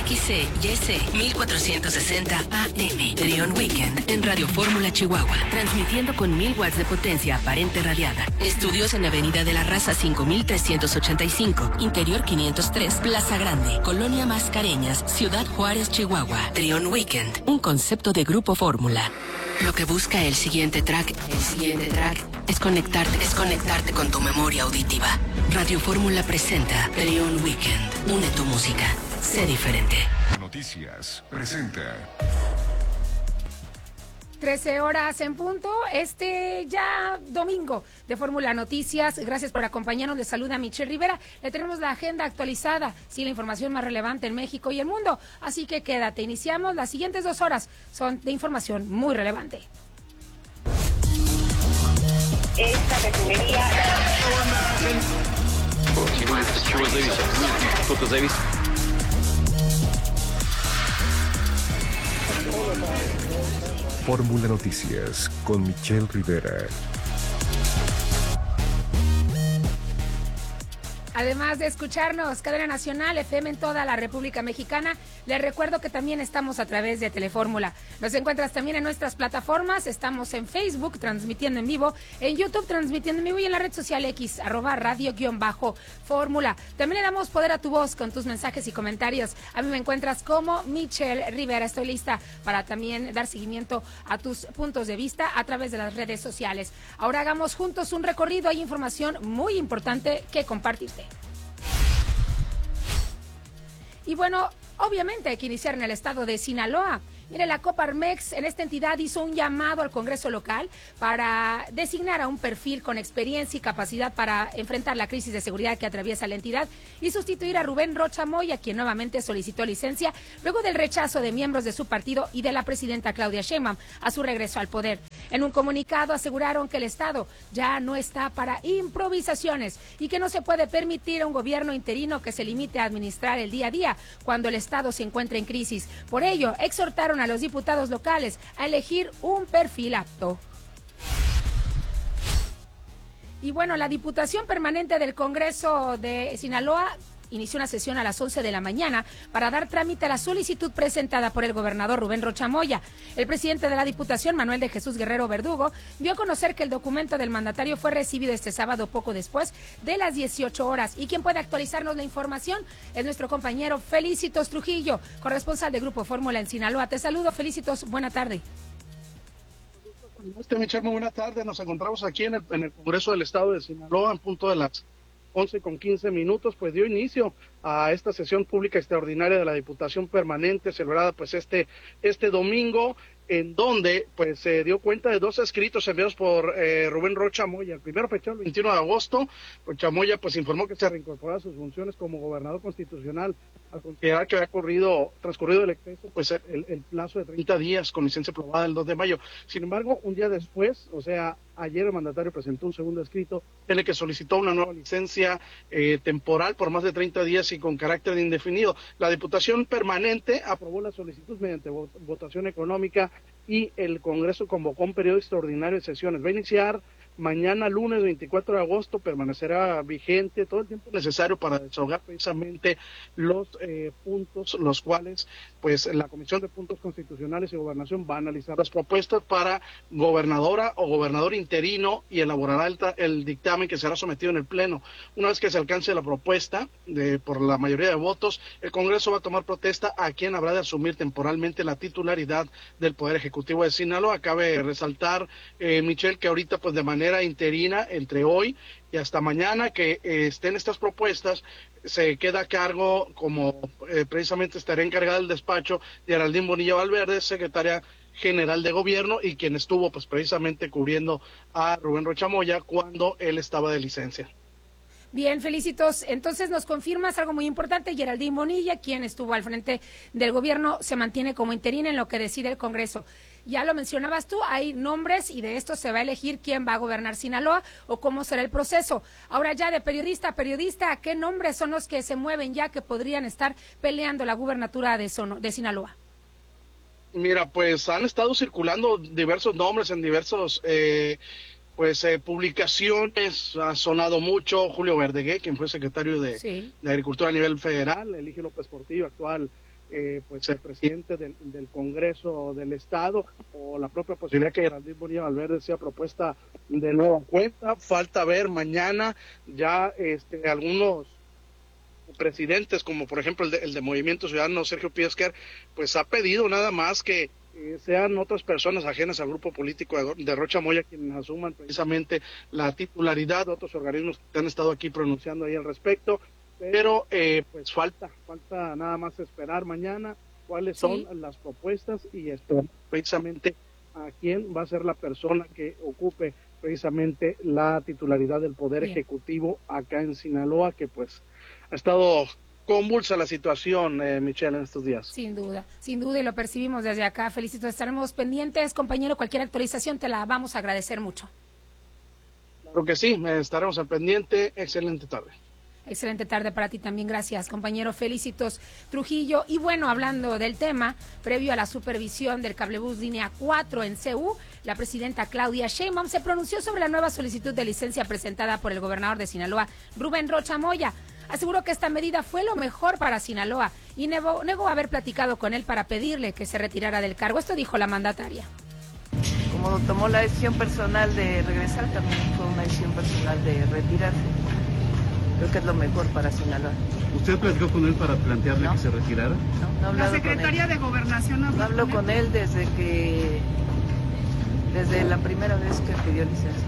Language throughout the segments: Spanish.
XCYC 1460 AM. Trión Weekend en Radio Fórmula Chihuahua. Transmitiendo con 1000 watts de potencia aparente radiada. Estudios en Avenida de la Raza 5385, Interior 503, Plaza Grande, Colonia Mascareñas, Ciudad Juárez, Chihuahua. Trión Weekend, un concepto de Grupo Fórmula. Lo que busca el siguiente track es conectarte con tu memoria auditiva. Radio Fórmula presenta Trión Weekend. Une tu música. Sé diferente. Noticias presenta 13 horas en punto, ya domingo de Fórmula Noticias. Gracias por acompañarnos. Les saluda Michelle Rivera. Le tenemos la agenda actualizada, sí, la información más relevante en México y el mundo. Así que quédate. Iniciamos. Las siguientes 2 horas son de información muy relevante. Esta refinería... Fórmula Noticias con Michelle Rivera. Además de escucharnos, Cadena Nacional, FM en toda la República Mexicana, les recuerdo que también estamos a través de Telefórmula. Nos encuentras también en nuestras plataformas, estamos en Facebook, transmitiendo en vivo, en YouTube, transmitiendo en vivo y en la red social X, @radio_fórmula. También le damos poder a tu voz con tus mensajes y comentarios. A mí me encuentras como Michelle Rivera. Estoy lista para también dar seguimiento a tus puntos de vista a través de las redes sociales. Ahora hagamos juntos un recorrido, hay información muy importante que compartirte. Y bueno, obviamente hay que iniciar en el estado de Sinaloa. Mire, la Coparmex en esta entidad hizo un llamado al Congreso local para designar a un perfil con experiencia y capacidad para enfrentar la crisis de seguridad que atraviesa la entidad y sustituir a Rubén Rocha Moya, quien nuevamente solicitó licencia luego del rechazo de miembros de su partido y de la presidenta Claudia Sheinbaum a su regreso al poder. En un comunicado aseguraron que el Estado ya no está para improvisaciones y que no se puede permitir a un gobierno interino que se limite a administrar el día a día cuando el Estado se encuentra en crisis. Por ello, exhortaron a los diputados locales a elegir un perfil apto. Y bueno, la Diputación Permanente del Congreso de Sinaloa inició una sesión a las 11 de la mañana para dar trámite a la solicitud presentada por el gobernador Rubén Rocha Moya. El presidente de la Diputación, Manuel de Jesús Guerrero Verdugo, dio a conocer que el documento del mandatario fue recibido este sábado poco después de las 18 horas. Y quien puede actualizarnos la información es nuestro compañero Felicitos Trujillo, corresponsal de Grupo Fórmula en Sinaloa. Te saludo, Felicitos, buena tarde. Michelle, muy buena tarde. Nos encontramos aquí en el Congreso del Estado de Sinaloa, en punto de las 11:15, pues dio inicio a esta sesión pública extraordinaria de la Diputación Permanente, celebrada pues este domingo, en donde pues se dio cuenta de 2 escritos enviados por Rubén Rocha Moya. El primero fechado el 21 de agosto, Rocha Moya pues informó que se reincorporaba a sus funciones como gobernador constitucional al considerar que había transcurrido el exceso, pues el plazo de 30 días con licencia aprobada el 2 de mayo. Sin embargo, un día después, o sea, ayer el mandatario presentó un segundo escrito en el que solicitó una nueva licencia temporal por más de 30 días y con carácter indefinido. La Diputación Permanente aprobó la solicitud mediante votación económica y el Congreso convocó un periodo extraordinario de sesiones. Va a iniciar mañana, lunes 24 de agosto, permanecerá vigente todo el tiempo necesario para desahogar precisamente los puntos, los cuales pues la Comisión de Puntos Constitucionales y Gobernación va a analizar las propuestas para gobernadora o gobernador interino y elaborará el dictamen que será sometido en el Pleno. Una vez que se alcance la propuesta por la mayoría de votos, el Congreso va a tomar protesta a quien habrá de asumir temporalmente la titularidad del Poder Ejecutivo de Sinaloa. Cabe resaltar, Michelle, que ahorita pues de manera interina entre hoy y hasta mañana que estén estas propuestas, se queda a cargo, como precisamente estará encargada del despacho de Geraldine Bonilla Valverde, secretaria general de gobierno y quien estuvo pues precisamente cubriendo a Rubén Rocha Moya cuando él estaba de licencia. Bien, Felicitos. Entonces nos confirmas algo muy importante. Geraldine Bonilla, quien estuvo al frente del gobierno, se mantiene como interina en lo que decide el Congreso. Ya lo mencionabas tú, hay nombres y de esto se va a elegir quién va a gobernar Sinaloa o cómo será el proceso. Ahora ya de periodista a periodista, ¿qué nombres son los que se mueven ya que podrían estar peleando la gubernatura de Sinaloa? Mira, pues han estado circulando diversos nombres en diversos publicaciones. Ha sonado mucho Julio Verdeguer, quien fue secretario de Agricultura a nivel federal, Eligio López Portillo, actual pues el presidente del Congreso del Estado, o la propia posibilidad que Geraldine Bonilla Valverde sea propuesta de nueva cuenta. Falta ver mañana ya algunos presidentes, como por ejemplo el de Movimiento Ciudadano, Sergio Piesquer, pues ha pedido nada más que sean otras personas ajenas al grupo político de Rocha Moya quienes asuman precisamente la titularidad de otros organismos que han estado aquí pronunciando ahí al respecto, pero pues falta nada más esperar mañana cuáles son las propuestas y precisamente a quién va a ser la persona que ocupe precisamente la titularidad del Poder Ejecutivo acá en Sinaloa, que pues ha estado convulsa la situación, Michelle, en estos días. Sin duda, y lo percibimos desde acá. Felicito, estaremos pendientes, compañero, cualquier actualización te la vamos a agradecer mucho. Claro que sí, estaremos al pendiente. Excelente tarde. Excelente tarde para ti también, gracias, compañero. Felicitos, Trujillo. Y bueno, hablando del tema, previo a la supervisión del cablebús línea 4 en CU, la presidenta Claudia Sheinbaum se pronunció sobre la nueva solicitud de licencia presentada por el gobernador de Sinaloa, Rubén Rocha Moya. Aseguró que esta medida fue lo mejor para Sinaloa y negó haber platicado con él para pedirle que se retirara del cargo. Esto dijo la mandataria. Como tomó la decisión personal de regresar, también fue una decisión personal de retirarse. Creo que es lo mejor para Sinaloa. ¿Usted platicó con él para plantearle que se retirara? No he hablado ¿La Secretaría de Gobernación no hablo con él desde la primera vez que pidió licencia?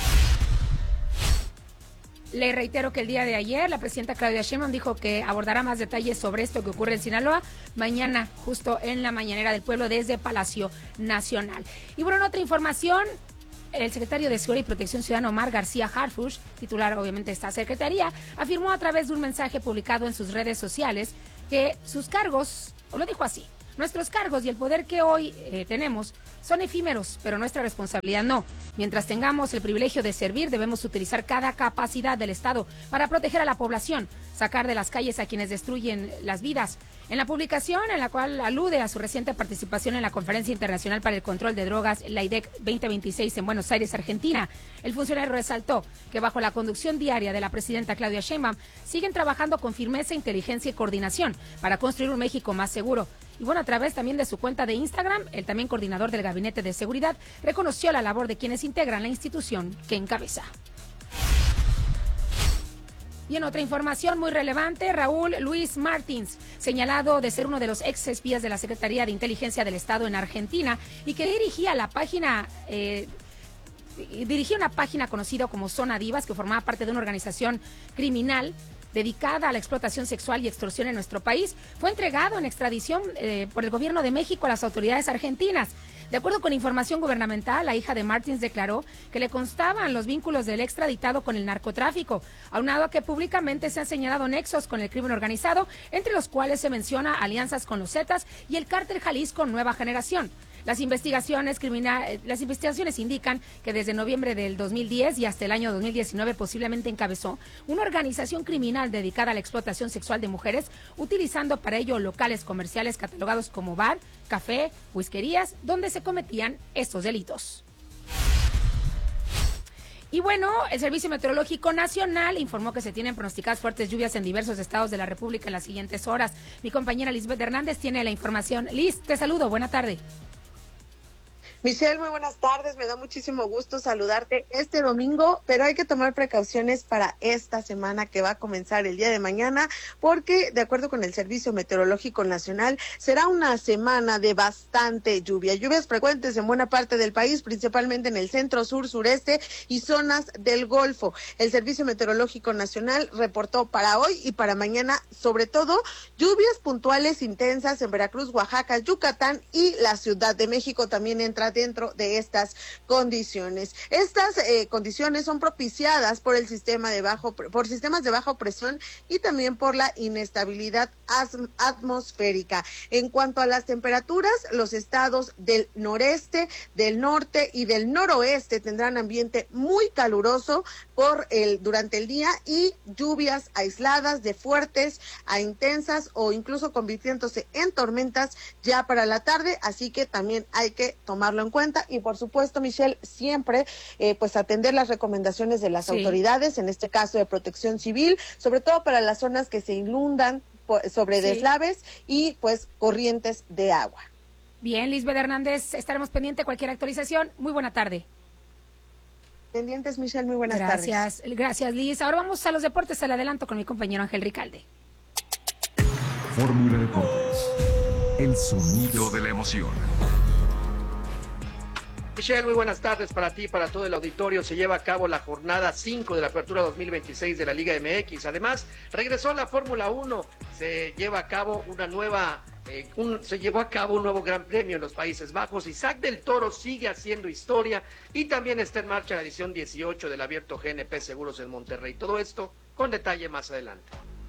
Le reitero que el día de ayer la presidenta Claudia Sheinbaum dijo que abordará más detalles sobre esto que ocurre en Sinaloa mañana, justo en la mañanera del pueblo desde Palacio Nacional. Y bueno, en otra información, el secretario de Seguridad y Protección Ciudadana, Omar García Harfuch, titular obviamente de esta secretaría, afirmó a través de un mensaje publicado en sus redes sociales que sus cargos, o lo dijo así, nuestros cargos y el poder que hoy tenemos son efímeros, pero nuestra responsabilidad no. Mientras tengamos el privilegio de servir, debemos utilizar cada capacidad del Estado para proteger a la población, sacar de las calles a quienes destruyen las vidas. En la publicación, en la cual alude a su reciente participación en la Conferencia Internacional para el Control de Drogas, la IDEC 2026 en Buenos Aires, Argentina, el funcionario resaltó que bajo la conducción diaria de la presidenta Claudia Sheinbaum, siguen trabajando con firmeza, inteligencia y coordinación para construir un México más seguro. Y bueno, a través también de su cuenta de Instagram, el también coordinador del Gabinete de Seguridad reconoció la labor de quienes integran la institución que encabeza. Y en otra información muy relevante, Raúl Luis Martins, señalado de ser uno de los ex espías de la Secretaría de Inteligencia del Estado en Argentina y que dirigía una página conocida como Zona Divas, que formaba parte de una organización criminal dedicada a la explotación sexual y extorsión en nuestro país, fue entregado en extradición por el gobierno de México a las autoridades argentinas. De acuerdo con información gubernamental, la hija de Martins declaró que le constaban los vínculos del extraditado con el narcotráfico, aunado a que públicamente se han señalado nexos con el crimen organizado, entre los cuales se menciona alianzas con los Zetas y el cártel Jalisco Nueva Generación. Las investigaciones indican que desde noviembre del 2010 y hasta el año 2019 posiblemente encabezó una organización criminal dedicada a la explotación sexual de mujeres, utilizando para ello locales comerciales catalogados como bar, café, whiskerías, donde se cometían estos delitos. Y bueno, el Servicio Meteorológico Nacional informó que se tienen pronosticadas fuertes lluvias en diversos estados de la República en las siguientes horas. Mi compañera Lisbeth Hernández tiene la información. Liz, te saludo, buena tarde. Michelle, muy buenas tardes, me da muchísimo gusto saludarte este domingo, pero hay que tomar precauciones para esta semana que va a comenzar el día de mañana, porque de acuerdo con el Servicio Meteorológico Nacional, será una semana de bastante lluvia, lluvias frecuentes en buena parte del país, principalmente en el centro, sur, sureste y zonas del Golfo. El Servicio Meteorológico Nacional reportó para hoy y para mañana, sobre todo, lluvias puntuales intensas en Veracruz, Oaxaca, Yucatán y la Ciudad de México también entra dentro de estas condiciones. Estas condiciones son propiciadas por sistemas de baja presión y también por la inestabilidad atmosférica. En cuanto a las temperaturas, los estados del noreste, del norte y del noroeste tendrán ambiente muy caluroso durante el día y lluvias aisladas de fuertes a intensas o incluso convirtiéndose en tormentas ya para la tarde, así que también hay que tomarlo en cuenta y por supuesto, Michelle, siempre pues atender las recomendaciones de las autoridades, en este caso de Protección Civil, sobre todo para las zonas que se inundan sobre deslaves y pues corrientes de agua. Bien, Lisbeth Hernández, estaremos pendientes de cualquier actualización. Muy buena tarde. Pendientes, Michelle, muy buenas tardes. Gracias, Liz. Ahora vamos a los deportes, al adelanto con mi compañero Ángel Ricalde. Fórmula Deportes, el sonido de la emoción. Michelle, muy buenas tardes para ti y para todo el auditorio. Se lleva a cabo la jornada 5 de la Apertura 2026 de la Liga MX. Además, regresó la Fórmula 1. Se lleva a cabo un nuevo Gran Premio en los Países Bajos. Isaac del Toro sigue haciendo historia y también está en marcha la edición 18 del Abierto GNP Seguros en Monterrey. Todo esto con detalle más adelante.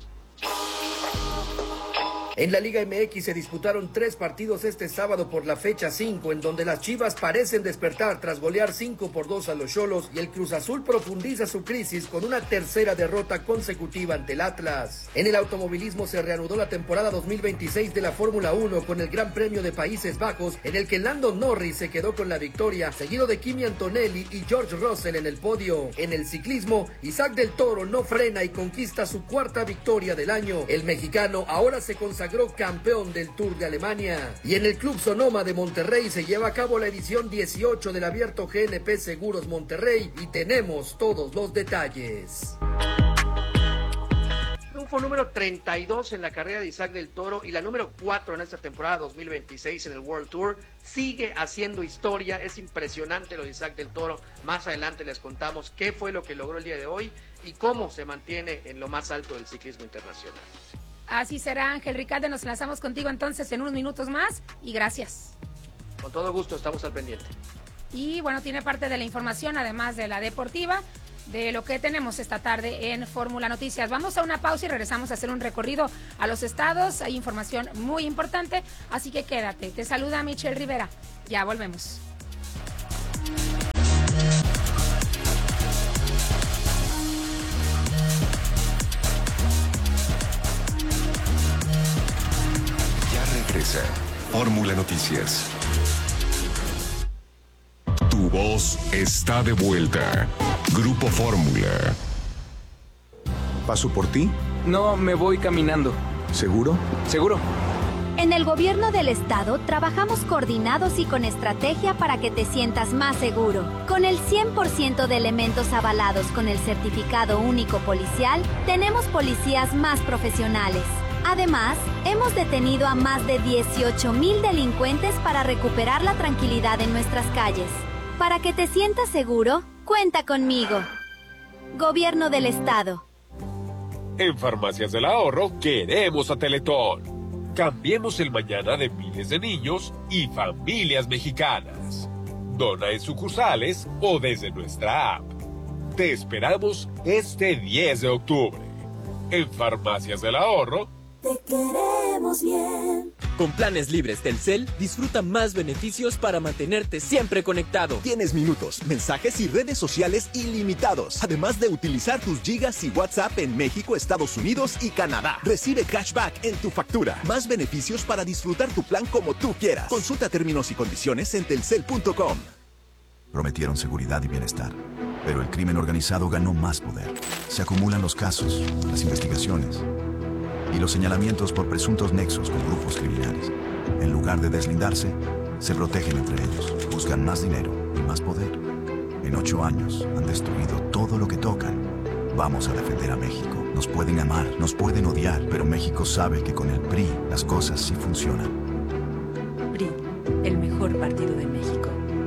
En la Liga MX se disputaron 3 partidos este sábado por la fecha 5, en donde las Chivas parecen despertar tras golear 5-2 a los Xolos y el Cruz Azul profundiza su crisis con una tercera derrota consecutiva ante el Atlas. En el automovilismo se reanudó la temporada 2026 de la Fórmula 1 con el Gran Premio de Países Bajos, en el que Lando Norris se quedó con la victoria, seguido de Kimi Antonelli y George Russell en el podio. En el ciclismo, Isaac del Toro no frena y conquista su 4ª victoria del año. El mexicano ahora se consagró campeón del Tour de Alemania. Y en el Club Sonoma de Monterrey se lleva a cabo la edición 18 del Abierto GNP Seguros Monterrey y tenemos todos los detalles. Triunfo número 32 en la carrera de Isaac del Toro y la número 4 en esta temporada 2026 en el World Tour. Sigue haciendo historia, es impresionante lo de Isaac del Toro. Más adelante les contamos qué fue lo que logró el día de hoy y cómo se mantiene en lo más alto del ciclismo internacional. Así será, Ángel Ricalde, nos enlazamos contigo entonces en unos minutos más y gracias. Con todo gusto, estamos al pendiente. Y bueno, tiene parte de la información, además de la deportiva, de lo que tenemos esta tarde en Fórmula Noticias. Vamos a una pausa y regresamos a hacer un recorrido a los estados. Hay información muy importante, así que quédate. Te saluda Michelle Rivera. Ya volvemos. Fórmula Noticias. Tu voz está de vuelta. Grupo Fórmula. ¿Paso por ti? No, me voy caminando. ¿Seguro? Seguro. En el gobierno del estado trabajamos coordinados y con estrategia para que te sientas más seguro. Con el 100% de elementos avalados con el certificado único policial, tenemos policías más profesionales. Además, hemos detenido a más de 18,000 delincuentes para recuperar la tranquilidad en nuestras calles. Para que te sientas seguro, cuenta conmigo. Gobierno del Estado. En Farmacias del Ahorro queremos a Teletón. Cambiemos el mañana de miles de niños y familias mexicanas. Dona en sucursales o desde nuestra app. Te esperamos este 10 de octubre. En Farmacias del Ahorro, te queremos bien. Con planes libres Telcel, disfruta más beneficios para mantenerte siempre conectado. Tienes minutos, mensajes y redes sociales ilimitados, además de utilizar tus gigas y WhatsApp en México, Estados Unidos y Canadá. Recibe cashback en tu factura. Más beneficios para disfrutar tu plan como tú quieras. Consulta términos y condiciones en telcel.com. Prometieron seguridad y bienestar, pero el crimen organizado ganó más poder. Se acumulan los casos, las investigaciones y los señalamientos por presuntos nexos con grupos criminales. En lugar de deslindarse, se protegen entre ellos, buscan más dinero y más poder. En 8 años han destruido todo lo que tocan. Vamos a defender a México. Nos pueden amar, nos pueden odiar, pero México sabe que con el PRI las cosas sí funcionan. PRI, el mejor partido de México.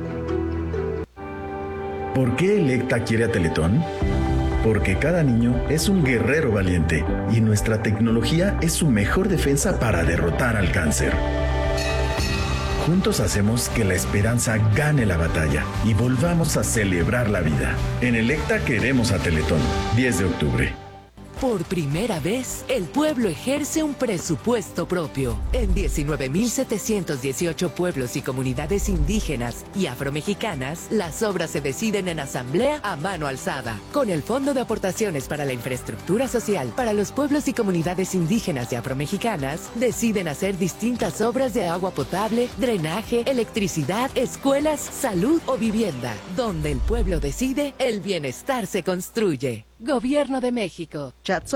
¿Por qué Electa quiere a Teletón? Porque cada niño es un guerrero valiente y nuestra tecnología es su mejor defensa para derrotar al cáncer. Juntos hacemos que la esperanza gane la batalla y volvamos a celebrar la vida. En Electa queremos a Teletón. 10 de octubre. Por primera vez, el pueblo ejerce un presupuesto propio. En 19,718 pueblos y comunidades indígenas y afromexicanas, las obras se deciden en asamblea a mano alzada. Con el Fondo de Aportaciones para la Infraestructura Social para los pueblos y comunidades indígenas y afromexicanas, deciden hacer distintas obras de agua potable, drenaje, electricidad, escuelas, salud o vivienda. Donde el pueblo decide, el bienestar se construye. Gobierno de México.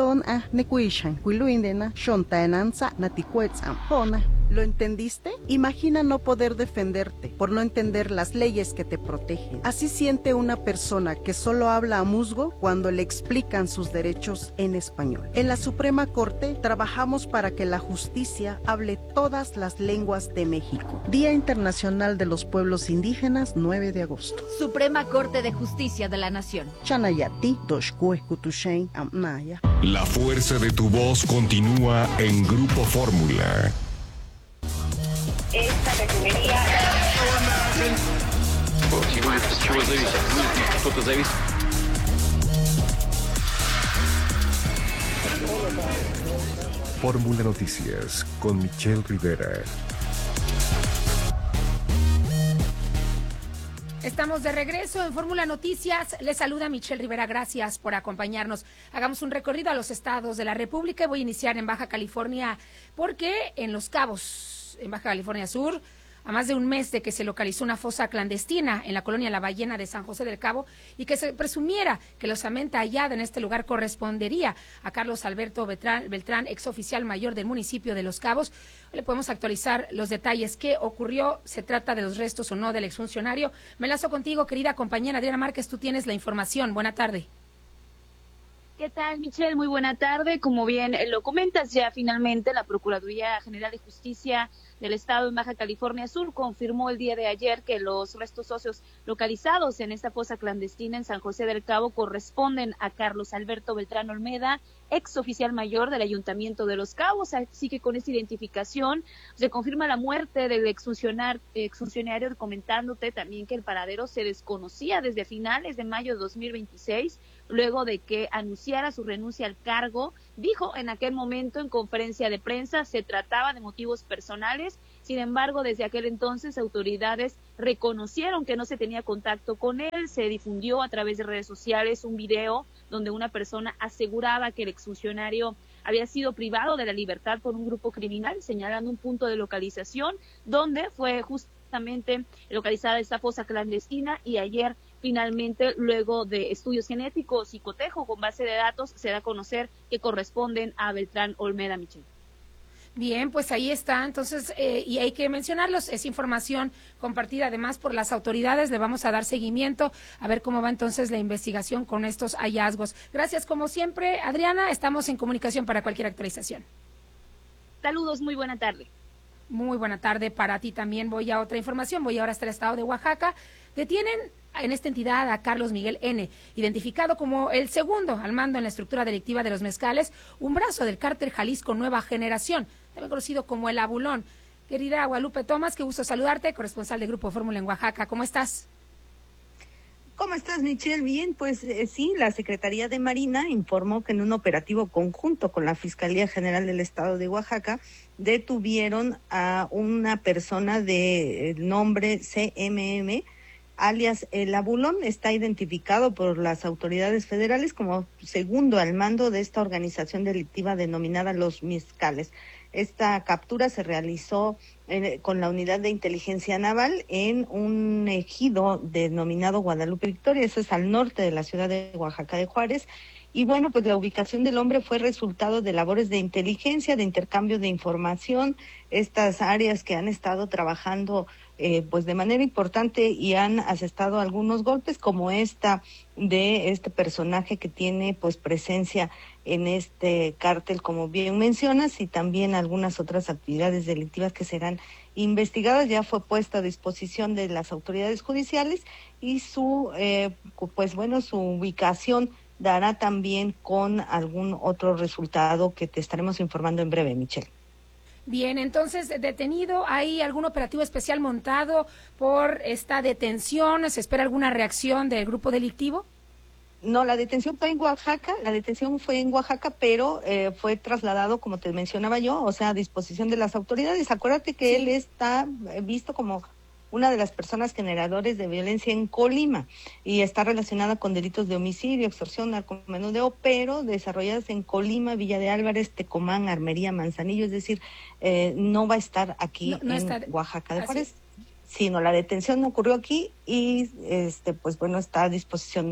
¿Lo entendiste? Imagina no poder defenderte por no entender las leyes que te protegen. Así siente una persona que solo habla a musgo cuando le explican sus derechos en español. En la Suprema Corte trabajamos para que la justicia hable todas las lenguas de México. Día Internacional de los Pueblos Indígenas, 9 de agosto. Suprema Corte de Justicia de la Nación. Chanayati, Doshkue, Kutushen, Amnaya. La fuerza de tu voz continúa en Grupo Fórmula. Esta refinería... Fórmula Noticias con Michelle Rivera. Estamos de regreso en Fórmula Noticias. Les saluda Michelle Rivera. Gracias por acompañarnos. Hagamos un recorrido a los estados de la República. Voy a iniciar en Baja California porque en Los Cabos, en Baja California Sur, a más de un mes de que se localizó una fosa clandestina en la colonia La Ballena de San José del Cabo y que se presumiera que la osamenta hallada en este lugar correspondería a Carlos Alberto Beltrán, exoficial mayor del municipio de Los Cabos. Hoy le podemos actualizar los detalles. ¿Qué ocurrió? ¿Se trata de los restos o no del exfuncionario? Me enlazo contigo, querida compañera Adriana Márquez. Tú tienes la información. Buena tarde. ¿Qué tal, Michelle? Muy buena tarde. Como bien lo comentas, ya finalmente la Procuraduría General de Justicia del Estado en Baja California Sur confirmó el día de ayer que los restos óseos localizados en esta fosa clandestina en San José del Cabo corresponden a Carlos Alberto Beltrán Olmeda, ex oficial mayor del Ayuntamiento de Los Cabos. Así que con esta identificación se confirma la muerte del exfuncionario, comentándote también que el paradero se desconocía desde finales de mayo de 2026, luego de que anunciara su renuncia al cargo. Dijo en aquel momento en conferencia de prensa se trataba de motivos personales. Sin embargo, desde aquel entonces autoridades reconocieron que no se tenía contacto con él. Se difundió a través de redes sociales un video donde una persona aseguraba que el exfuncionario había sido privado de la libertad por un grupo criminal, señalando un punto de localización donde fue justamente localizada esta fosa clandestina. Y ayer finalmente, luego de estudios genéticos y cotejo con base de datos, se da a conocer que corresponden a Beltrán Olmeda, Michelle. Bien, pues ahí está. Entonces, y hay que mencionarlos, es información compartida además por las autoridades. Le vamos a dar seguimiento a ver cómo va entonces la investigación con estos hallazgos. Gracias, como siempre, Adriana. Estamos en comunicación para cualquier actualización. Saludos, muy buena tarde. Muy buena tarde para ti también. Voy a otra información. Voy ahora hasta el estado de Oaxaca. Detienen en esta entidad a Carlos Miguel N., identificado como el segundo al mando en la estructura delictiva de los mezcales, un brazo del cártel Jalisco Nueva Generación, también conocido como el Abulón. Querida Guadalupe Tomás, qué gusto saludarte, corresponsal de Grupo Fórmula en Oaxaca. ¿Cómo estás? ¿Cómo estás, Michelle? Bien, pues sí, la Secretaría de Marina informó que en un operativo conjunto con la Fiscalía General del Estado de Oaxaca detuvieron a una persona de nombre CMM, alias El Abulón. Está identificado por las autoridades federales como segundo al mando de esta organización delictiva denominada Los Mezcales. Esta captura se realizó con la Unidad de Inteligencia Naval en un ejido denominado Guadalupe Victoria, eso es al norte de la ciudad de Oaxaca de Juárez. Y bueno, pues la ubicación del hombre fue resultado de labores de inteligencia, de intercambio de información, estas áreas que han estado trabajando pues de manera importante y han asestado algunos golpes, como esta de este personaje que tiene pues presencia en este cártel, como bien mencionas, y también algunas otras actividades delictivas que serán investigadas. Ya fue puesta a disposición de las autoridades judiciales y su su ubicación dará también con algún otro resultado que te estaremos informando en breve, Michelle. Bien, entonces, detenido, ¿hay algún operativo especial montado por esta detención? ¿Se espera alguna reacción del grupo delictivo? No, la detención fue en Oaxaca, pero fue trasladado, como te mencionaba yo, o sea, a disposición de las autoridades. Acuérdate que él está visto como una de las personas generadores de violencia en Colima y está relacionada con delitos de homicidio, extorsión, narcomenudeo, pero desarrolladas en Colima, Villa de Álvarez, Tecomán, Armería, Manzanillo, es decir, no va a estar aquí Oaxaca de Juárez, sino la detención ocurrió aquí y está a disposición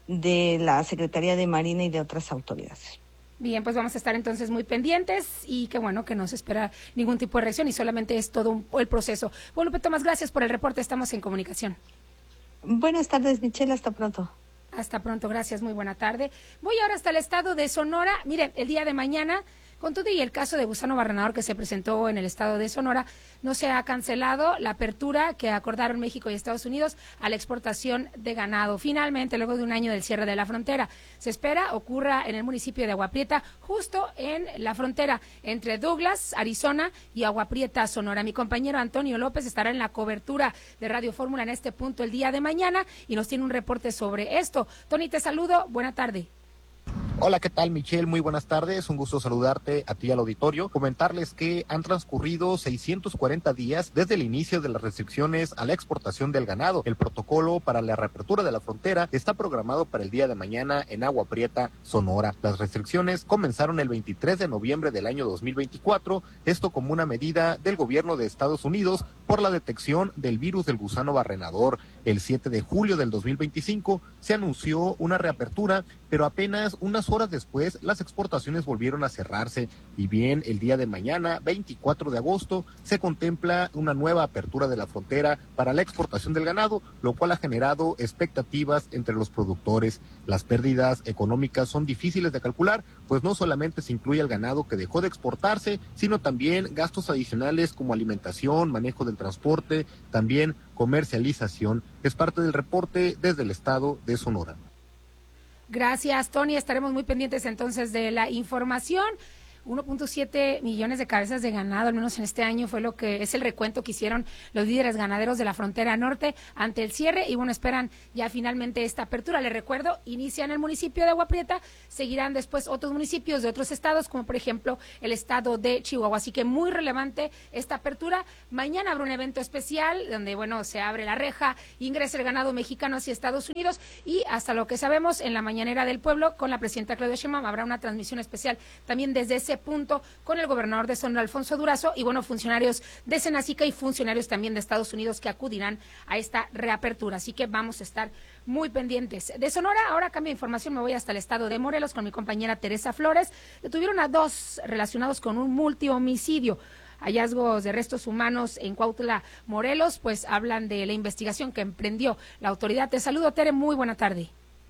de la Secretaría de Marina y de otras autoridades. Bien, pues vamos a estar entonces muy pendientes y qué bueno que no se espera ningún tipo de reacción y solamente es todo el proceso. Bueno, Lupe Tomás, gracias por el reporte, estamos en comunicación. Buenas tardes, Michelle, hasta pronto. Hasta pronto, gracias, muy buena tarde. Voy ahora hasta el estado de Sonora. Miren, el día de mañana, con todo y el caso de Gusano Barrenador que se presentó en el estado de Sonora, no se ha cancelado la apertura que acordaron México y Estados Unidos a la exportación de ganado. Finalmente, luego de un año del cierre de la frontera, se espera ocurra en el municipio de Agua Prieta, justo en la frontera entre Douglas, Arizona y Agua Prieta, Sonora. Mi compañero Antonio López estará en la cobertura de Radio Fórmula en este punto el día de mañana y nos tiene un reporte sobre esto. Tony, te saludo, buena tarde. Hola, ¿qué tal, Michelle? Muy buenas tardes, un gusto saludarte a ti y al auditorio. Comentarles que han transcurrido 640 días desde el inicio de las restricciones a la exportación del ganado. El protocolo para la reapertura de la frontera está programado para el día de mañana en Agua Prieta, Sonora. Las restricciones comenzaron el 23 de noviembre del año 2024, esto como una medida del gobierno de Estados Unidos por la detección del virus del gusano barrenador. El 7 de julio del 2025 se anunció una reapertura, pero apenas unas horas después las exportaciones volvieron a cerrarse y bien el día de mañana, 24 de agosto, se contempla una nueva apertura de la frontera para la exportación del ganado, lo cual ha generado expectativas entre los productores. Las pérdidas económicas son difíciles de calcular, pues no solamente se incluye el ganado que dejó de exportarse, sino también gastos adicionales como alimentación, manejo del transporte, también comercialización. Es parte del reporte desde el estado de Sonora. Gracias, Tony. Estaremos muy pendientes entonces de la información. 1.7 millones de cabezas de ganado, al menos en este año, fue lo que es el recuento que hicieron los líderes ganaderos de la frontera norte ante el cierre y bueno, esperan ya finalmente esta apertura. Les recuerdo, inicia en el municipio de Agua Prieta, seguirán después otros municipios de otros estados, como por ejemplo el estado de Chihuahua. Así que muy relevante esta apertura. Mañana habrá un evento especial donde, bueno, se abre la reja, ingresa el ganado mexicano hacia Estados Unidos y hasta lo que sabemos, en la mañanera del pueblo con la presidenta Claudia Sheinbaum habrá una transmisión especial también desde ese punto con el gobernador de Sonora, Alfonso Durazo, y bueno, funcionarios de Senacica y funcionarios también de Estados Unidos que acudirán a esta reapertura. Así que vamos a estar muy pendientes. De Sonora, ahora cambio de información, me voy hasta el estado de Morelos con mi compañera Teresa Flores. Detuvieron a 2 relacionados con un multihomicidio. Hallazgos de restos humanos en Cuautla, Morelos, pues hablan de la investigación que emprendió la autoridad. Te saludo, Tere, muy buena tarde.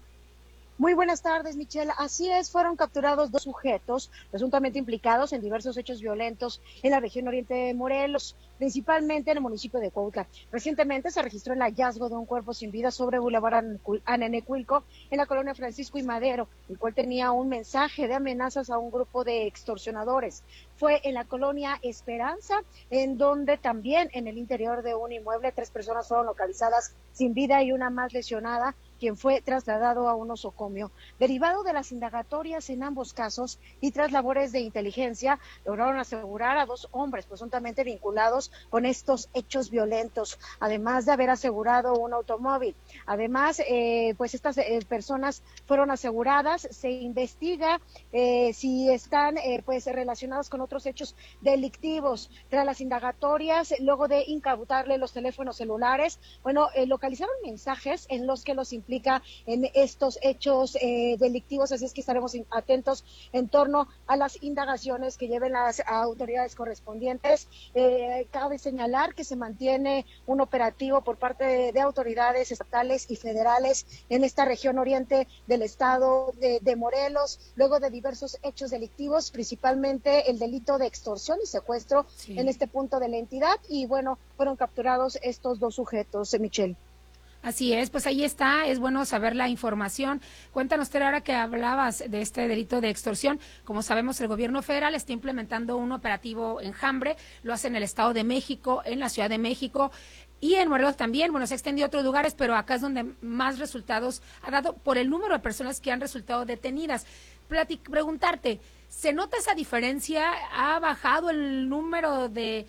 Muy buenas tardes, Michelle. Así es, fueron capturados 2 sujetos presuntamente implicados en diversos hechos violentos en la región oriente de Morelos, principalmente en el municipio de Cuautla. Recientemente se registró el hallazgo de un cuerpo sin vida sobre Boulevard Anenecuilco, en la colonia Francisco y Madero, el cual tenía un mensaje de amenazas a un grupo de extorsionadores. Fue en la colonia Esperanza, en donde también en el interior de un inmueble 3 personas fueron localizadas sin vida y una más lesionada, quien fue trasladado a un osocomio. Derivado de las indagatorias en ambos casos y tras labores de inteligencia, lograron asegurar a 2 hombres presuntamente vinculados con estos hechos violentos, además de haber asegurado un automóvil. Además, pues estas personas fueron aseguradas. Se investiga si están pues relacionadas con otros hechos delictivos. Tras las indagatorias, luego de incautarle los teléfonos celulares, bueno, localizaron mensajes en los que los implica en estos hechos delictivos, así es que estaremos atentos en torno a las indagaciones que lleven las autoridades correspondientes. Cabe señalar que se mantiene un operativo por parte de autoridades estatales y federales en esta región oriente del estado de Morelos, luego de diversos hechos delictivos, principalmente el delito de extorsión y secuestro en este punto de la entidad, y bueno, fueron capturados estos 2 sujetos, Michelle. Así es, pues ahí está, es bueno saber la información. Cuéntanos, Tere, ahora que hablabas de este delito de extorsión, como sabemos, el gobierno federal está implementando un operativo enjambre, lo hace en el Estado de México, en la Ciudad de México y en Morelos también. Bueno, se ha extendido a otros lugares, pero acá es donde más resultados ha dado por el número de personas que han resultado detenidas. Preguntarte, ¿se nota esa diferencia? ¿Ha bajado el número de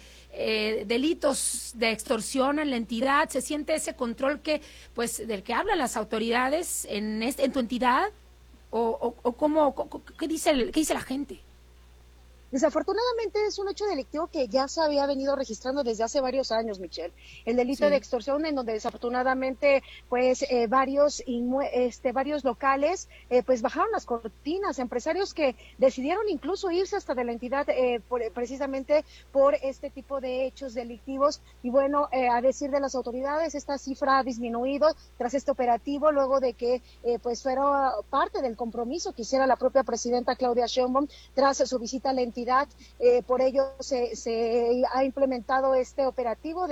delitos de extorsión en la entidad? ¿Se siente ese control que, pues, del que hablan las autoridades en tu entidad? ¿O cómo, qué dice la gente? Desafortunadamente es un hecho delictivo que ya se había venido registrando desde hace varios años, Michelle. El delito de extorsión, en donde desafortunadamente pues varios locales pues bajaron las cortinas, empresarios que decidieron incluso irse hasta de la entidad precisamente por este tipo de hechos delictivos. Y bueno, a decir de las autoridades, esta cifra ha disminuido tras este operativo, luego de que pues fuera parte del compromiso que hiciera la propia presidenta Claudia Sheinbaum tras su visita a la entidad. Por ello se ha implementado este operativo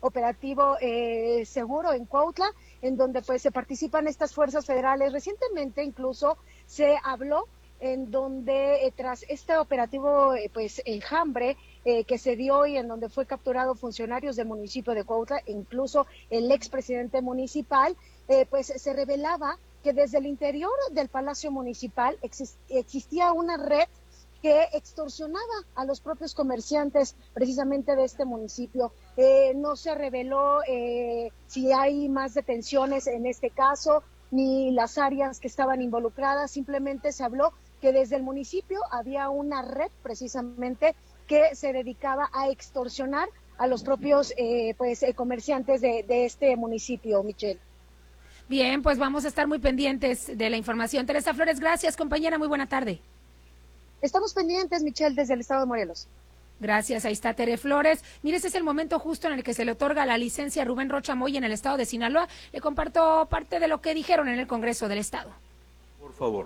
seguro en Cuautla, en donde pues se participan estas fuerzas federales. Recientemente incluso se habló en donde tras este operativo enjambre que se dio y en donde fue capturado funcionarios del municipio de Cuautla, incluso el expresidente municipal, pues se revelaba que desde el interior del Palacio Municipal existía una red que extorsionaba a los propios comerciantes precisamente de este municipio. No se reveló si hay más detenciones en este caso, ni las áreas que estaban involucradas, simplemente se habló que desde el municipio había una red precisamente que se dedicaba a extorsionar a los propios comerciantes de este municipio, Michelle. Bien, pues vamos a estar muy pendientes de la información. Teresa Flores, gracias, compañera, muy buena tarde. Estamos pendientes, Michelle, desde el estado de Morelos. Gracias, ahí está Tere Flores. Mire, este es el momento justo en el que se le otorga la licencia a Rubén Rocha Moya en el estado de Sinaloa. Le comparto parte de lo que dijeron en el Congreso del Estado. Por favor.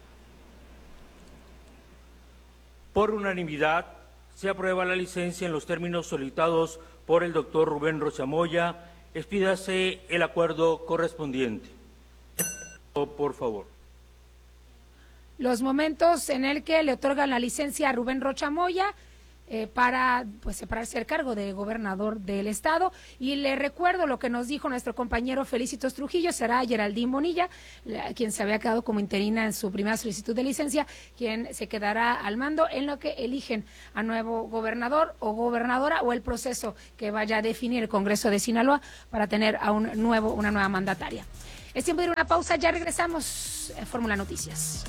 Por unanimidad, se aprueba la licencia en los términos solicitados por el doctor Rubén Rocha Moya. Expídase el acuerdo correspondiente. Por favor. Los momentos en el que le otorgan la licencia a Rubén Rocha Moya para pues separarse el cargo de gobernador del estado. Y le recuerdo lo que nos dijo nuestro compañero Felicitos Trujillo: será Geraldine Bonilla, quien se había quedado como interina en su primera solicitud de licencia, quien se quedará al mando en lo que eligen a nuevo gobernador o gobernadora, o el proceso que vaya a definir el Congreso de Sinaloa para tener a una nueva mandataria. Es tiempo de ir a una pausa, ya regresamos en Fórmula Noticias.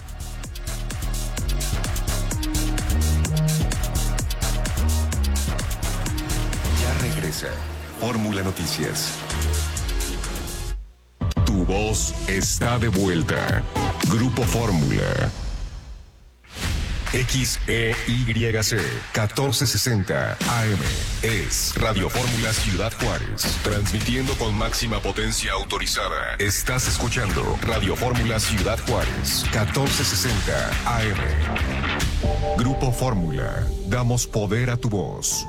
Regresa Fórmula Noticias. Tu voz está de vuelta. Grupo Fórmula. XEYC 1460 AM es Radio Fórmula Ciudad Juárez, transmitiendo con máxima potencia autorizada. Estás escuchando Radio Fórmula Ciudad Juárez 1460 AM. Grupo Fórmula, damos poder a tu voz.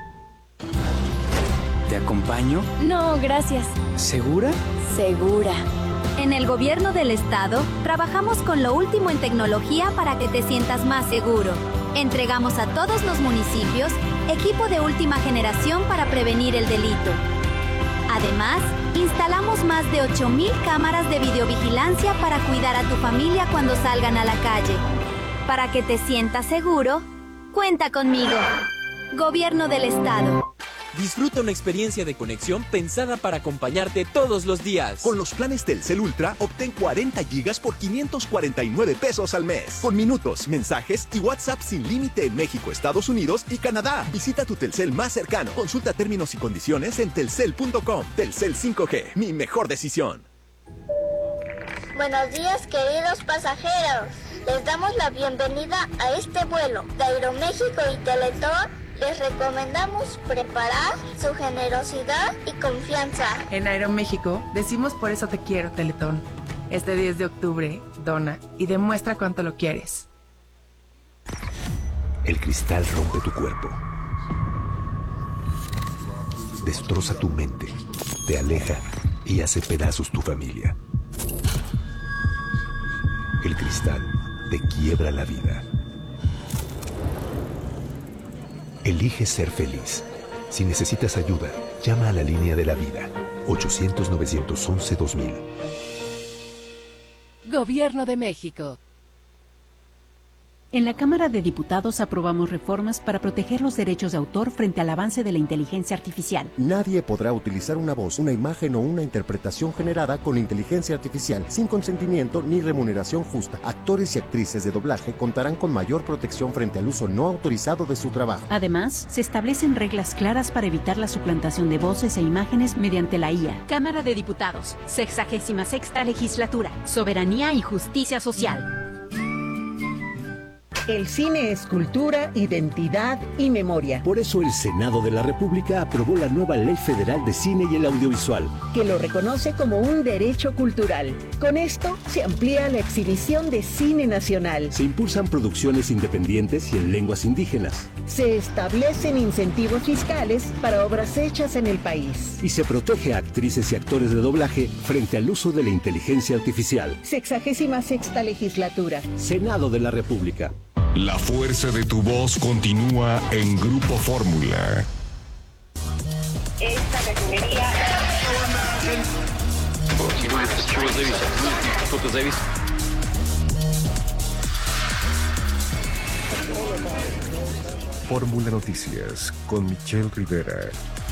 ¿Te acompaño? No, gracias. ¿Segura? Segura. En el gobierno del estado, trabajamos con lo último en tecnología para que te sientas más seguro. Entregamos a todos los municipios equipo de última generación para prevenir el delito. Además, instalamos más de 8,000 cámaras de videovigilancia para cuidar a tu familia cuando salgan a la calle. Para que te sientas seguro, cuenta conmigo. Gobierno del estado. Disfruta una experiencia de conexión pensada para acompañarte todos los días. Con los planes Telcel Ultra, obtén 40 gigas por 549 pesos al mes. Con minutos, mensajes y WhatsApp sin límite en México, Estados Unidos y Canadá. Visita tu Telcel más cercano. Consulta términos y condiciones en telcel.com. Telcel 5G, mi mejor decisión. Buenos días, queridos pasajeros. Les damos la bienvenida a este vuelo de Aeroméxico y Teletón. Les recomendamos preparar su generosidad y confianza. En Aeroméxico decimos por eso te quiero, Teletón. Este 10 de octubre, dona y demuestra cuánto lo quieres. El cristal rompe tu cuerpo. Destroza tu mente, te aleja y hace pedazos tu familia. El cristal te quiebra la vida. Elige ser feliz. Si necesitas ayuda, llama a la línea de la vida. 800-911-2000. Gobierno de México. En la Cámara de Diputados aprobamos reformas para proteger los derechos de autor frente al avance de la inteligencia artificial. Nadie podrá utilizar una voz, una imagen o una interpretación generada con inteligencia artificial sin consentimiento ni remuneración justa. Actores y actrices de doblaje contarán con mayor protección frente al uso no autorizado de su trabajo. Además, se establecen reglas claras para evitar la suplantación de voces e imágenes mediante la IA. Cámara de Diputados, 66ª Legislatura, Soberanía y Justicia Social. El cine es cultura, identidad y memoria. Por eso el Senado de la República aprobó la nueva Ley Federal de Cine y el Audiovisual, que lo reconoce como un derecho cultural. Con esto se amplía la exhibición de cine nacional. Se impulsan producciones independientes y en lenguas indígenas. Se establecen incentivos fiscales para obras hechas en el país. Y se protege a actrices y actores de doblaje frente al uso de la inteligencia artificial. 66ª Legislatura. Senado de la República. La fuerza de tu voz continúa en Grupo Fórmula. Esta refinería... Fórmula Noticias con Michelle Rivera.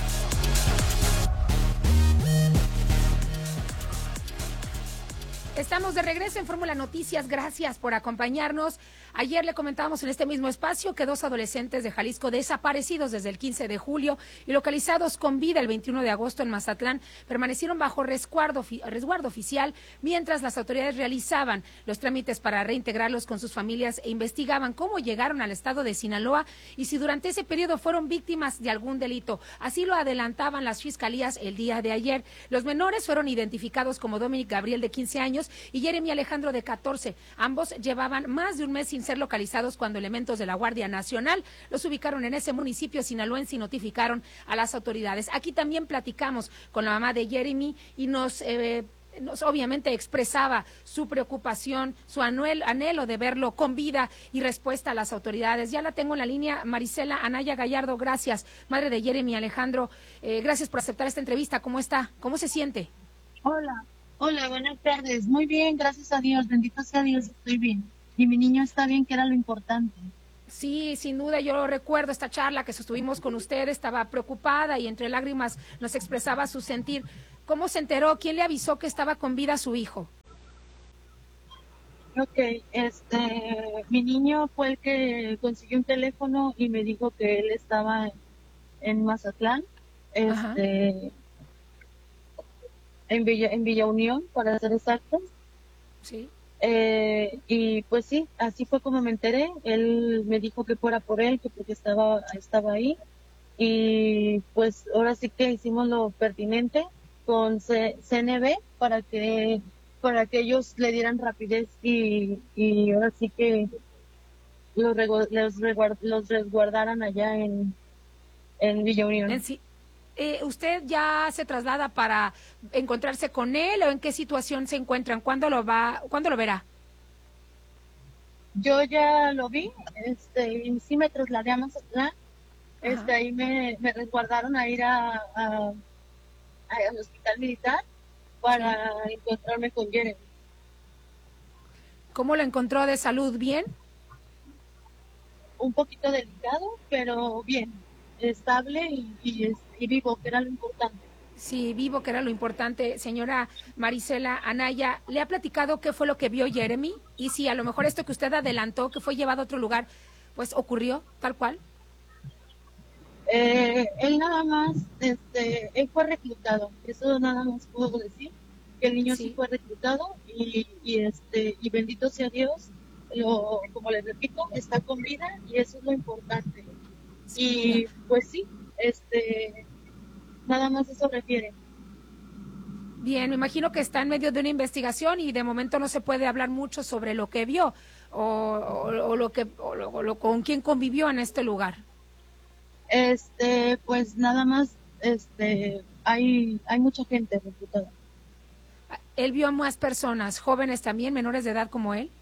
Estamos de regreso en Fórmula Noticias, gracias por acompañarnos. Ayer le comentábamos en este mismo espacio que 2 adolescentes de Jalisco desaparecidos desde el 15 de julio y localizados con vida el 21 de agosto en Mazatlán permanecieron bajo resguardo oficial mientras las autoridades realizaban los trámites para reintegrarlos con sus familias e investigaban cómo llegaron al estado de Sinaloa y si durante ese periodo fueron víctimas de algún delito. Así lo adelantaban las fiscalías el día de ayer. Los menores fueron identificados como Dominic Gabriel, de 15 años, y Jeremy Alejandro, de 14. Ambos llevaban más de un mes sin ser localizados cuando elementos de la Guardia Nacional los ubicaron en ese municipio sinaloense y notificaron a las autoridades. Aquí también platicamos con la mamá de Jeremy y nos obviamente expresaba su preocupación, su anhelo de verlo con vida y respuesta a las autoridades. Ya la tengo en la línea, Marisela Anaya Gallardo, gracias, madre de Jeremy Alejandro, gracias por aceptar esta entrevista. ¿Cómo está? ¿Cómo se siente? Hola, buenas tardes. Muy bien, gracias a Dios, bendito sea Dios, estoy bien. Y mi niño está bien, que era lo importante. Sí, sin duda, yo recuerdo esta charla que sostuvimos con usted, estaba preocupada y entre lágrimas nos expresaba su sentir. ¿Cómo se enteró? ¿Quién le avisó que estaba con vida su hijo? Ok, mi niño fue el que consiguió un teléfono y me dijo que él estaba en Mazatlán, en Villa Unión, para ser exactos. Sí. Y pues sí, así fue como me enteré. Él me dijo que fuera por él, que porque estaba ahí. Y pues ahora sí que hicimos lo pertinente con CNB para que ellos le dieran rapidez y ahora sí que los resguardaran allá en Villa Unión. ¿Usted ya se traslada para encontrarse con él o en qué situación se encuentran? ¿Cuándo lo verá? Yo ya lo vi, y sí me trasladé a Mazatlán, ahí me resguardaron a ir al hospital militar para encontrarme con Jeremy. ¿Cómo lo encontró de salud? ¿Bien? Un poquito delicado, pero bien, estable y vivo, que era lo importante. Sí, vivo, que era lo importante. Señora Marisela Anaya, ¿le ha platicado qué fue lo que vio Jeremy? Y si a lo mejor esto que usted adelantó, que fue llevado a otro lugar, pues ocurrió tal cual. Él nada más, él fue reclutado, eso nada más puedo decir, que el niño sí fue reclutado y bendito sea Dios, como les repito, está con vida y eso es lo importante. Sí. Y pues sí, nada más eso refiere. Bien, me imagino que está en medio de una investigación y de momento no se puede hablar mucho sobre lo que vio o con quién convivió en este lugar. Pues nada más, hay mucha gente reclutada. ¿Él vio a más personas, jóvenes también, menores de edad como él?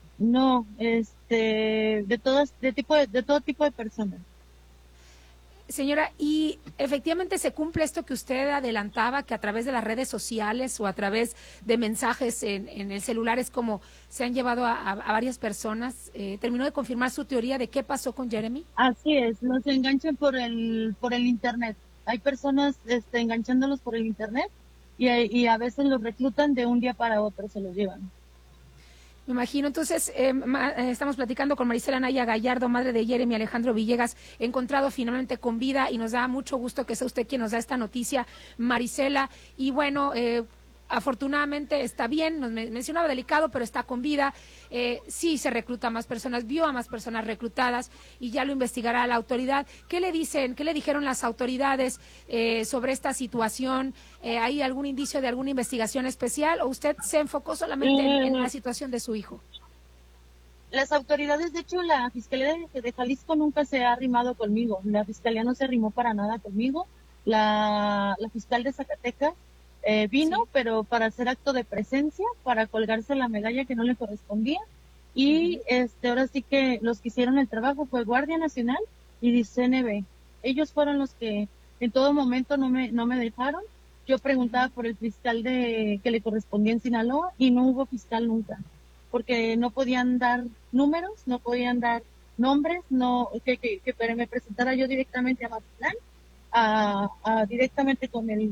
No, de todo tipo de personas. Señora, y efectivamente se cumple esto que usted adelantaba, que a través de las redes sociales o a través de mensajes en el celular es como se han llevado a varias personas. ¿Terminó de confirmar su teoría de qué pasó con Jeremy? Así es, los enganchan por el internet. Hay personas enganchándolos por el internet y a veces los reclutan de un día para otro, se los llevan. Me imagino. Entonces, estamos platicando con Marisela Anaya Gallardo, madre de Jeremy Alejandro Villegas, encontrado finalmente con vida, y nos da mucho gusto que sea usted quien nos da esta noticia, Marisela. Y bueno, afortunadamente está bien, nos mencionaba delicado, pero está con vida. Sí se recluta a más personas, vio a más personas reclutadas y ya lo investigará la autoridad. ¿Qué le dicen, qué le dijeron las autoridades sobre esta situación? ¿Hay algún indicio de alguna investigación especial o usted se enfocó solamente en la situación de su hijo? Las autoridades, de hecho, la Fiscalía de Jalisco nunca se ha arrimado conmigo. La Fiscalía no se arrimó para nada conmigo. La fiscal de Zacatecas vino, pero para hacer acto de presencia, para colgarse la medalla que no le correspondía. Y ahora sí que los que hicieron el trabajo fue Guardia Nacional y CNB. Ellos fueron los que en todo momento no me dejaron. Yo preguntaba por el fiscal que le correspondía en Sinaloa y no hubo fiscal nunca, porque no podían dar números, no podían dar nombres, que me presentara yo directamente a Mazatlán, directamente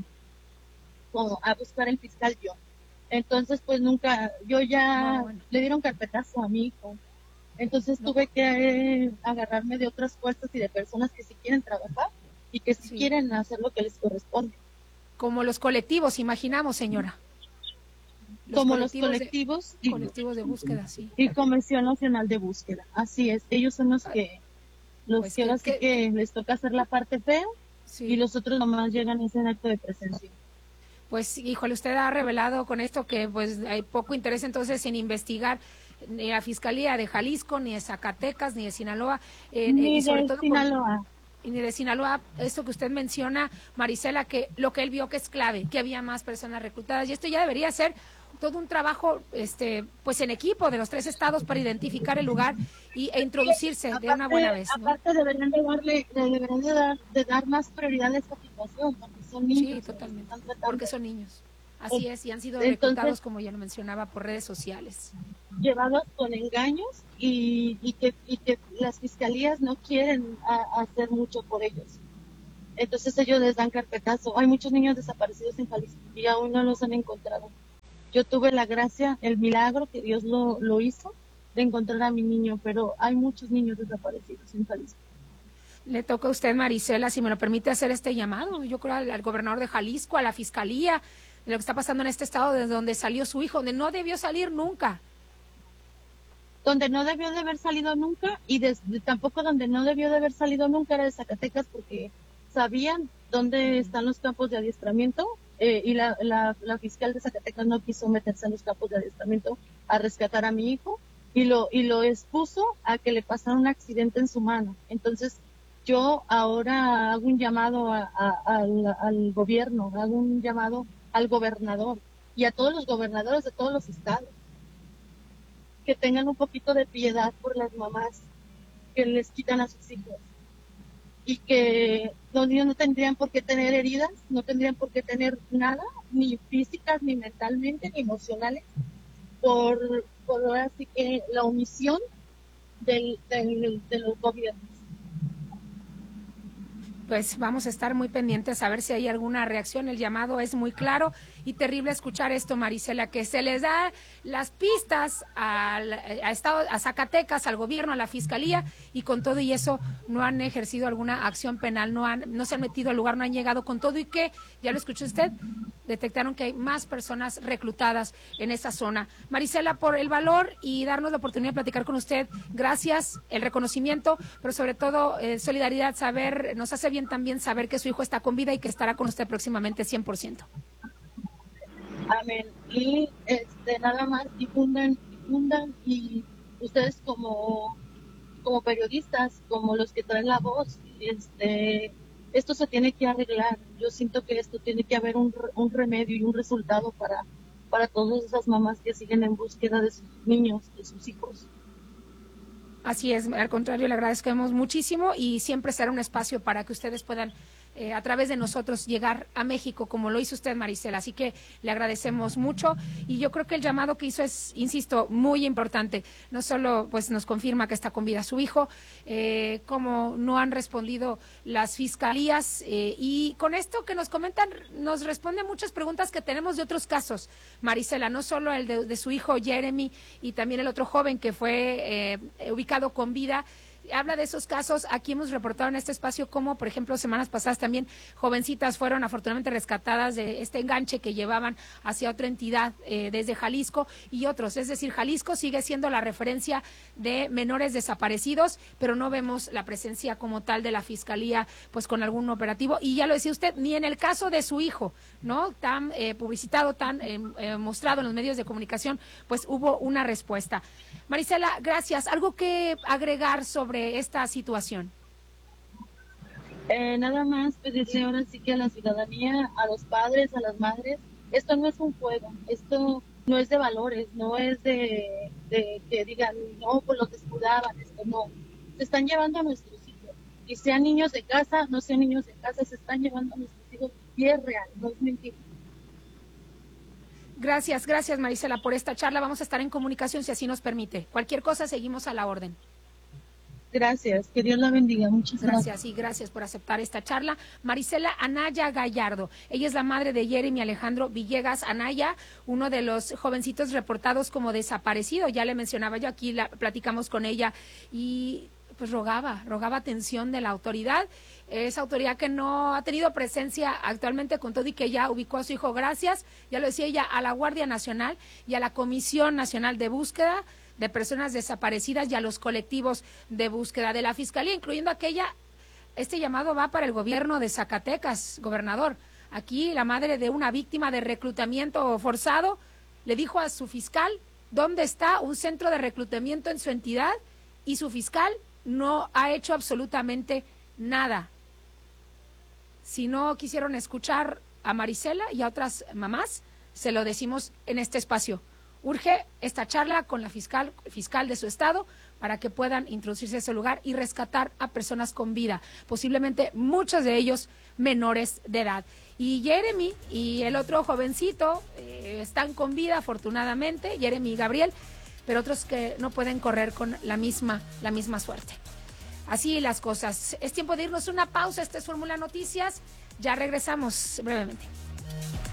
a buscar el fiscal yo. Entonces, pues nunca, le dieron carpetazo a mi hijo. Entonces tuve que agarrarme de otras fuerzas y de personas que sí quieren trabajar y que sí quieren hacer lo que les corresponde. Como los colectivos, imaginamos, señora. Los colectivos de búsqueda, sí. Y Comisión Nacional de Búsqueda, así es. Ellos son los que ahora sí que les toca hacer la parte fea, y los otros nomás llegan a ese acto de presencia. Pues, híjole, usted ha revelado con esto que pues hay poco interés entonces en investigar ni la Fiscalía de Jalisco, ni de Zacatecas, ni de Sinaloa. Ni de Sinaloa. Y ni de Sinaloa, esto que usted menciona, Marisela, que lo que él vio que es clave, que había más personas reclutadas, y esto ya debería ser todo un trabajo pues en equipo de los 3 estados para identificar el lugar e introducirse de una buena vez, ¿no? Aparte deberían de dar más prioridad a esta situación, porque son niños. Sí, totalmente, porque son niños. Así es, y han sido reclutados, como ya lo mencionaba, por redes sociales. Llevados con engaños y que las fiscalías no quieren hacer mucho por ellos. Entonces ellos les dan carpetazo. Hay muchos niños desaparecidos en Jalisco y aún no los han encontrado. Yo tuve la gracia, el milagro que Dios lo hizo de encontrar a mi niño, pero hay muchos niños desaparecidos en Jalisco. Le toca a usted, Marisela, si me lo permite, hacer este llamado. Yo creo al gobernador de Jalisco, a la Fiscalía, de lo que está pasando en este estado, desde donde salió su hijo, donde no debió salir nunca. Donde no debió de haber salido nunca, y tampoco donde no debió de haber salido nunca era de Zacatecas, porque sabían dónde están los campos de adiestramiento, y la fiscal de Zacatecas no quiso meterse en los campos de adiestramiento a rescatar a mi hijo, y lo expuso a que le pasara un accidente en su mano. Entonces, yo ahora hago un llamado al gobierno, hago un llamado al gobernador y a todos los gobernadores de todos los estados, que tengan un poquito de piedad por las mamás que les quitan a sus hijos, y que los niños no tendrían por qué tener heridas, no tendrían por qué tener nada, ni físicas, ni mentalmente, ni emocionales, por ahora sí que la omisión de los gobiernos. Pues vamos a estar muy pendientes a ver si hay alguna reacción. El llamado es muy claro y terrible escuchar esto, Marisela, que se les da las pistas a Zacatecas, al gobierno, a la Fiscalía, y con todo y eso no han ejercido alguna acción penal, no se han metido al lugar, no han llegado con todo, y que, ya lo escuchó usted, detectaron que hay más personas reclutadas en esa zona. Marisela, por el valor y darnos la oportunidad de platicar con usted, gracias, el reconocimiento, pero sobre todo solidaridad, nos hace bien también saber que su hijo está con vida y que estará con usted próximamente 100%. Amén. Y nada más difundan, y ustedes como periodistas, como los que traen la voz, esto se tiene que arreglar. Yo siento que esto tiene que haber un remedio y un resultado para todas esas mamás que siguen en búsqueda de sus niños, de sus hijos. Así es, al contrario, le agradecemos muchísimo y siempre será un espacio para que ustedes puedan a través de nosotros llegar a México, como lo hizo usted, Marisela. Así que le agradecemos mucho y yo creo que el llamado que hizo es, insisto, muy importante. No solo pues nos confirma que está con vida su hijo, como no han respondido las fiscalías y con esto que nos comentan nos responde muchas preguntas que tenemos de otros casos, Marisela, no solo el de su hijo Jeremy y también el otro joven que fue ubicado con vida. Habla de esos casos, aquí hemos reportado en este espacio como, por ejemplo, semanas pasadas también jovencitas fueron afortunadamente rescatadas de este enganche que llevaban hacia otra entidad desde Jalisco y otros, es decir, Jalisco sigue siendo la referencia de menores desaparecidos, pero no vemos la presencia como tal de la Fiscalía pues con algún operativo y ya lo decía usted, ni en el caso de su hijo, ¿no? Tan publicitado, tan mostrado en los medios de comunicación, pues hubo una respuesta. Marisela, gracias. ¿Algo que agregar sobre esta situación? Nada más pedirle ahora sí que a la ciudadanía, a los padres, a las madres, esto no es un juego, esto no es de valores, no es de que digan, no, pues los descuidaban, esto no. Se están llevando a nuestros hijos, y sean niños de casa, no sean niños de casa, se están llevando a nuestros hijos, y es real, no es mentira. Gracias Marisela por esta charla. Vamos a estar en comunicación si así nos permite. Cualquier cosa seguimos a la orden. Gracias, que Dios la bendiga. Muchas gracias. Gracias y gracias por aceptar esta charla. Marisela Anaya Gallardo, ella es la madre de Jeremy Alejandro Villegas Anaya, uno de los jovencitos reportados como desaparecido. Ya le mencionaba yo aquí, platicamos con ella y pues rogaba atención de la autoridad, esa autoridad que no ha tenido presencia actualmente con todo y que ya ubicó a su hijo gracias, ya lo decía ella, a la Guardia Nacional y a la Comisión Nacional de Búsqueda de Personas Desaparecidas y a los colectivos de búsqueda de la Fiscalía, incluyendo este llamado va para el gobierno de Zacatecas, gobernador. Aquí la madre de una víctima de reclutamiento forzado le dijo a su fiscal dónde está un centro de reclutamiento en su entidad y su fiscal no ha hecho absolutamente nada. Si no quisieron escuchar a Marisela y a otras mamás, se lo decimos en este espacio. Urge esta charla con la fiscal de su estado para que puedan introducirse a ese lugar y rescatar a personas con vida, posiblemente muchos de ellos menores de edad. Y Jeremy y el otro jovencito están con vida afortunadamente, Jeremy y Gabriel, pero otros que no pueden correr con la misma suerte. Así las cosas. Es tiempo de irnos a una pausa. Esta es Fórmula Noticias. Ya regresamos brevemente.